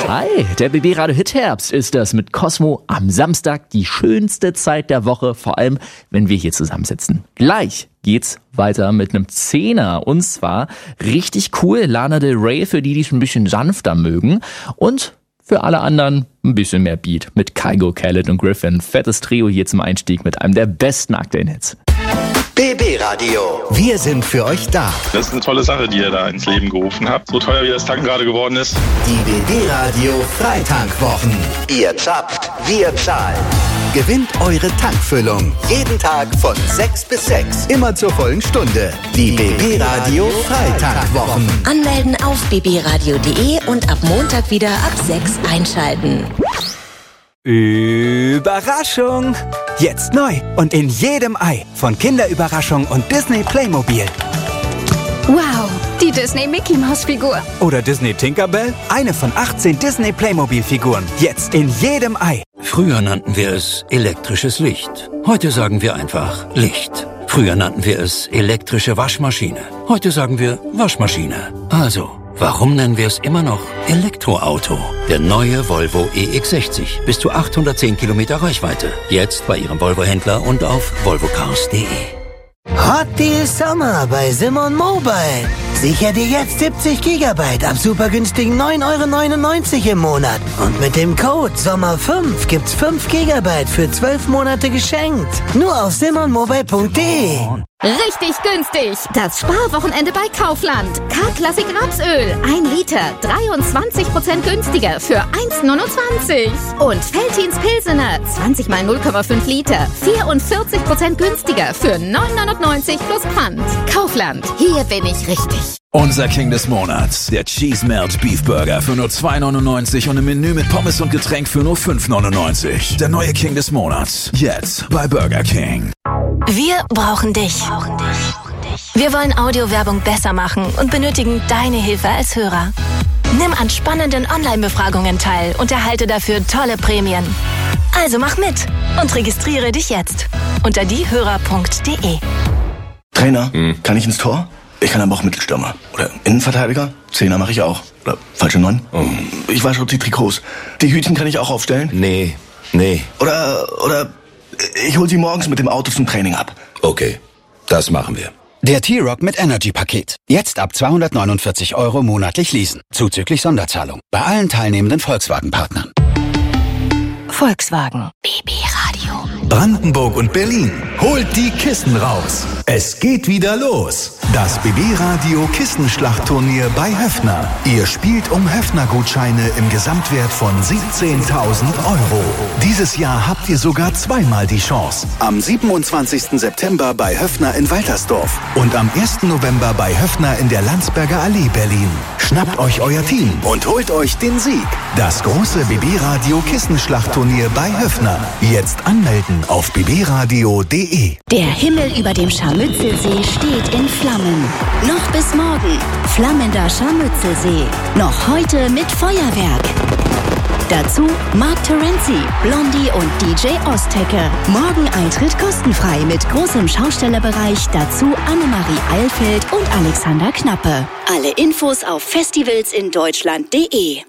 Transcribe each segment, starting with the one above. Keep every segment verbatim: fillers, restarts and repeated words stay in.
Hi, der B B Radio Hit Herbst ist das mit Cosmo am Samstag die schönste Zeit der Woche, vor allem wenn wir hier zusammensitzen. Gleich geht's weiter mit einem Zehner und zwar richtig cool Lana Del Rey für die, die es ein bisschen sanfter mögen und für alle anderen ein bisschen mehr Beat mit Kygo, Khaled und Griffin. Fettes Trio hier zum Einstieg mit einem der besten aktuellen Hits. B B Radio. Wir sind für euch da. Das ist eine tolle Sache, die ihr da ins Leben gerufen habt. So teuer wie das Tanken gerade geworden ist. Die B B Radio Freitankwochen. Ihr zapft, wir zahlen. Gewinnt eure Tankfüllung. Jeden Tag von sechs bis sechs. Immer zur vollen Stunde. Die B B Radio Freitankwochen. Anmelden auf b b radio punkt d e und ab Montag wieder ab sechs einschalten. Überraschung! Jetzt neu und in jedem Ei von Kinderüberraschung und Disney Playmobil. Wow, die Disney Mickey Maus Figur. Oder Disney Tinkerbell? Eine von achtzehn Disney Playmobil Figuren. Jetzt in jedem Ei. Früher nannten wir es elektrisches Licht. Heute sagen wir einfach Licht. Früher nannten wir es elektrische Waschmaschine. Heute sagen wir Waschmaschine. Also, warum nennen wir es immer noch Elektroauto? Der neue Volvo E X sechzig. Bis zu achthundertzehn Kilometer Reichweite. Jetzt bei Ihrem Volvo-Händler und auf volvo cars punkt d e. Hot Deal Sommer bei Simon Mobile. Sicher dir jetzt siebzig Gigabyte ab super günstigen neun Euro neunundneunzig im Monat. Und mit dem Code Sommer fünf gibt's fünf Gigabyte für zwölf Monate geschenkt. Nur auf simon mobile punkt d e. Richtig günstig. Das Sparwochenende bei Kaufland. K-Klassik Rapsöl. ein Liter. dreiundzwanzig Prozent günstiger für eins neunundzwanzig. Und Veltins Pilsener. zwanzig mal null Komma fünf Liter. vierundvierzig Prozent günstiger für neun neunundneunzig plus Pfand. Kaufland. Hier bin ich richtig. Unser King des Monats. Der Cheese Melt Beef Burger für nur zwei neunundneunzig und ein Menü mit Pommes und Getränk für nur fünf neunundneunzig. Der neue King des Monats. Jetzt bei Burger King. Wir brauchen dich. Wir wollen Audiowerbung besser machen und benötigen deine Hilfe als Hörer. Nimm an spannenden Online-Befragungen teil und erhalte dafür tolle Prämien. Also mach mit und registriere dich jetzt unter diehörer punkt d e. Trainer, hm. kann ich ins Tor? Ich kann aber auch Mittelstürmer. Oder Innenverteidiger? Zehner mache ich auch. Oder falsche Neun? Oh. Ich wasche die Trikots. Die Hütchen kann ich auch aufstellen? Nee, nee. Oder, oder ich hol sie morgens mit dem Auto zum Training ab. Okay, das machen wir. Der T-Rock mit Energy-Paket. Jetzt ab zweihundertneunundvierzig Euro monatlich leasen. Zuzüglich Sonderzahlung. Bei allen teilnehmenden Volkswagen-Partnern. Volkswagen. B B Radio. Brandenburg und Berlin. Holt die Kissen raus. Es geht wieder los. Das B B Radio Kissenschlachtturnier bei Höffner. Ihr spielt um Höffner-Gutscheine im Gesamtwert von siebzehntausend Euro. Dieses Jahr habt ihr sogar zweimal die Chance. Am siebenundzwanzigsten September bei Höffner in Waltersdorf und am ersten November bei Höffner in der Landsberger Allee Berlin. Schnappt euch euer Team und holt euch den Sieg. Das große B B Radio Kissenschlachtturnier bei Höffner. Jetzt anmelden auf b b radio punkt d e. Der Himmel über dem Scharmützelsee steht in Flammen. Noch bis morgen. Flammender Scharmützelsee. Noch heute mit Feuerwerk. Dazu Mark Terenzi, Blondie und D J Ostecke. Morgen Eintritt kostenfrei mit großem Schaustellerbereich. Dazu Annemarie Eilfeld und Alexander Knappe. Alle Infos auf festivalsindeutschland punkt d e.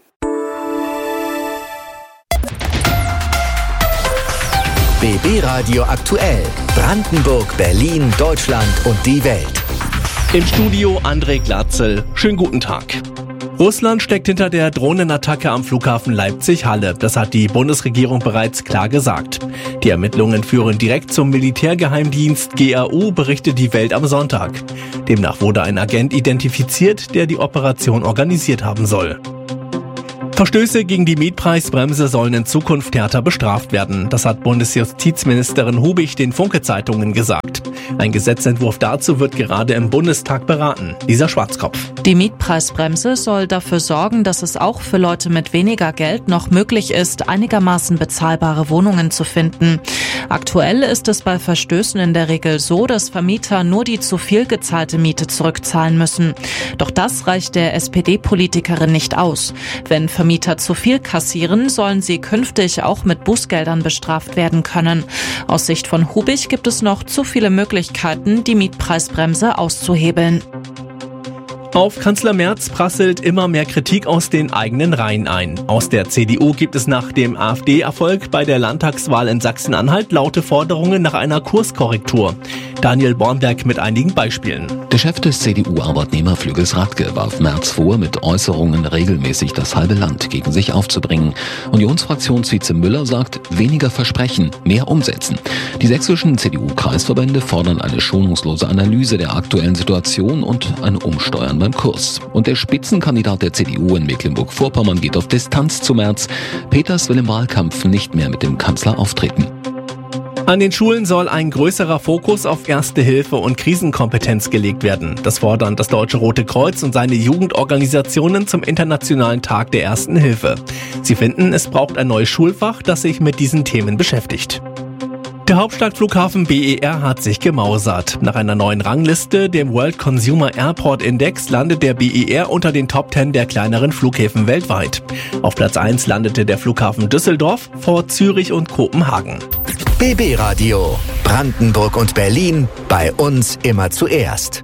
B B Radio aktuell. Brandenburg, Berlin, Deutschland und die Welt. Im Studio André Glatzel. Schönen guten Tag. Russland steckt hinter der Drohnenattacke am Flughafen Leipzig-Halle. Das hat die Bundesregierung bereits klar gesagt. Die Ermittlungen führen direkt zum Militärgeheimdienst G R U, berichtet die Welt am Sonntag. Demnach wurde ein Agent identifiziert, der die Operation organisiert haben soll. Verstöße gegen die Mietpreisbremse sollen in Zukunft härter bestraft werden. Das hat Bundesjustizministerin Hubig den Funke-Zeitungen gesagt. Ein Gesetzentwurf dazu wird gerade im Bundestag beraten. Lisa Schwarzkopf. Die Mietpreisbremse soll dafür sorgen, dass es auch für Leute mit weniger Geld noch möglich ist, einigermaßen bezahlbare Wohnungen zu finden. Aktuell ist es bei Verstößen in der Regel so, dass Vermieter nur die zu viel gezahlte Miete zurückzahlen müssen. Doch das reicht der S P D-Politikerin nicht aus. Wenn Vermieter zu viel kassieren, sollen sie künftig auch mit Bußgeldern bestraft werden können. Aus Sicht von Hubig gibt es noch zu viele Möglichkeiten, die Mietpreisbremse auszuhebeln. Auf Kanzler Merz prasselt immer mehr Kritik aus den eigenen Reihen ein. Aus der C D U gibt es nach dem AfD-Erfolg bei der Landtagswahl in Sachsen-Anhalt laute Forderungen nach einer Kurskorrektur. Daniel Bornberg mit einigen Beispielen. Der Chef des C D U-Arbeitnehmerflügels Radke warf Merz vor, mit Äußerungen regelmäßig das halbe Land gegen sich aufzubringen. Unionsfraktionsvize Müller sagt, weniger versprechen, mehr umsetzen. Die sächsischen C D U-Kreisverbände fordern eine schonungslose Analyse der aktuellen Situation und ein Umsteuern beim Kurs. Und der Spitzenkandidat der C D U in Mecklenburg-Vorpommern geht auf Distanz zu Merz. Peters will im Wahlkampf nicht mehr mit dem Kanzler auftreten. An den Schulen soll ein größerer Fokus auf Erste Hilfe und Krisenkompetenz gelegt werden. Das fordern das Deutsche Rote Kreuz und seine Jugendorganisationen zum Internationalen Tag der Ersten Hilfe. Sie finden, es braucht ein neues Schulfach, das sich mit diesen Themen beschäftigt. Der Hauptstadtflughafen B E R hat sich gemausert. Nach einer neuen Rangliste, dem World Consumer Airport Index, landet der B E R unter den Top zehn der kleineren Flughäfen weltweit. Auf Platz eins landete der Flughafen Düsseldorf vor Zürich und Kopenhagen. B B Radio. Brandenburg und Berlin. Bei uns immer zuerst.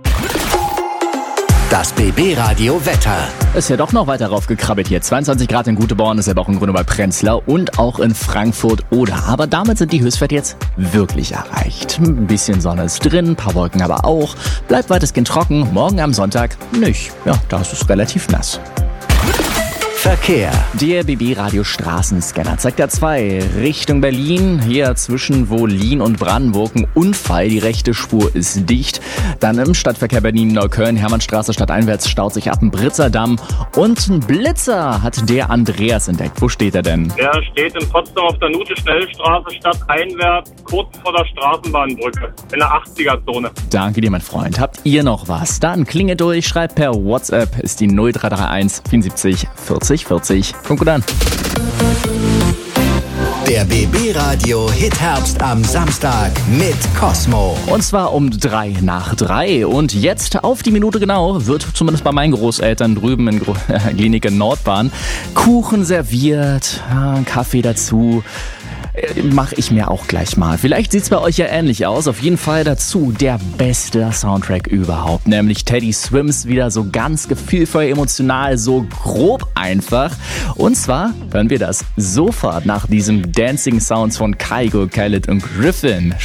Das B B Radio Wetter. Ist ja doch noch weiter raufgekrabbelt hier. zweiundzwanzig Grad in Göteborg, ist aber auch in Grünewald Prenzlau und auch in Frankfurt Oder. Aber damit sind die Höchstwerte jetzt wirklich erreicht. Ein bisschen Sonne ist drin, ein paar Wolken aber auch. Bleibt weitestgehend trocken. Morgen am Sonntag nicht. Ja, da ist es relativ nass. Verkehr. Der B B-Radio Straßenscanner zeigt ja zwei. Richtung Berlin, hier zwischen Wohlin und Brandenburg ein Unfall. Die rechte Spur ist dicht. Dann im Stadtverkehr Berlin-Neukölln, Hermannstraße stadteinwärts staut sich ab ein Britzer-Damm. Und ein Blitzer hat der Andreas entdeckt. Wo steht er denn? Der steht in Potsdam auf der Nute-Schnellstraße stadteinwärts, kurz vor der Straßenbahnbrücke, in der achtziger-Zone. Danke dir, mein Freund. Habt ihr noch was? Dann klinge durch, schreibt per WhatsApp, ist die null drei drei eins vierundsiebzig vierzig vierzig. Kommt gut an. Der B B Radio Hitherbst am Samstag mit Cosmo. Und zwar um drei nach drei. Und jetzt auf die Minute genau wird zumindest bei meinen Großeltern drüben in Gro- Klinik in Nordbahn Kuchen serviert, Kaffee dazu. Mache ich mir auch gleich mal. Vielleicht sieht's bei euch ja ähnlich aus. Auf jeden Fall dazu der beste Soundtrack überhaupt. Nämlich Teddy Swims, wieder so ganz gefühlvoll, emotional, so grob einfach. Und zwar hören wir das sofort nach diesem Dancing Sounds von Kygo, Khaled und Griffin.